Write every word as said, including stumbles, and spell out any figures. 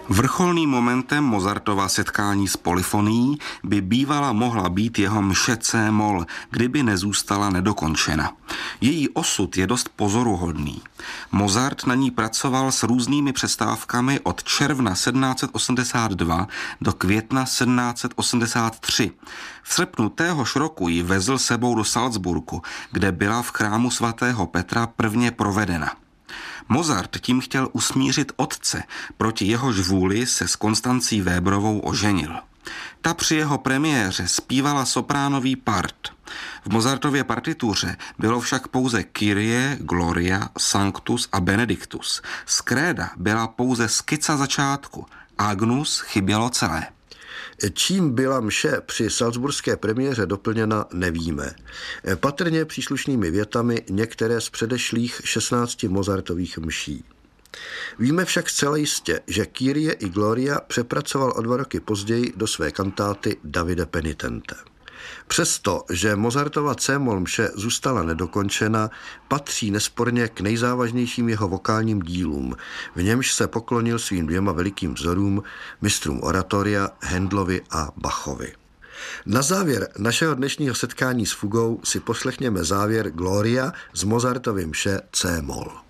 Vrcholným momentem Mozartova setkání s polyfonií by bývala mohla být jeho mše C-moll, kdyby nezůstala nedokončena. Její osud je dost pozoruhodný. Mozart na ní pracoval s různými přestávkami od června sedmnáct set osmdesát dva do května sedmnáct set osmdesát tři. V srpnu téhož roku ji vezl sebou do Salzburgu, kde byla v chrámu svatého Petra prvně provedena. Mozart tím chtěl usmířit otce, proti jehož vůli se s Konstancí Weberovou oženil. Ta při jeho premiéře zpívala sopránový part. V Mozartově partituře bylo však pouze Kyrie, Gloria, Sanctus a Benedictus. Z kréda byla pouze skica začátku, Agnus chybělo celé. Čím byla mše při salzburské premiéře doplněna, nevíme. Patrně příslušnými větami některé z předešlých šestnácti Mozartových mší. Víme však zcela jistě, že Kyrie i Gloria přepracoval o dva roky později do své kantáty Davide Penitente. Přesto, že Mozartova C-moll mše zůstala nedokončena, patří nesporně k nejzávažnějším jeho vokálním dílům, v němž se poklonil svým dvěma velikým vzorům, mistrům oratoria Handlovi a Bachovi. Na závěr našeho dnešního setkání s fugou si poslechněme závěr Gloria z Mozartovy mše C-moll.